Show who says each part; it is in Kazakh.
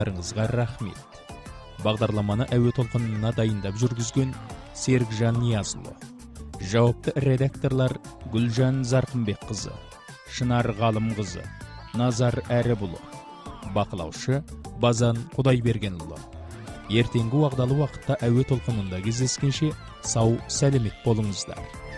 Speaker 1: назарларыңызға рахмет. Бағдарламаны әуе толқынына дайындап жүргізген Серікжан Ниязұлы. Жауапты редакторлар Гүлжан Зарқынбекқызы, Шынар Ғалымқызы, Назар Әрібұлы. Бақылаушы Базан Құдайбергенұлы. Ертеңгі уағдалы уақытта әуе толқынында кездескенше сау сәлемет болыңыздар.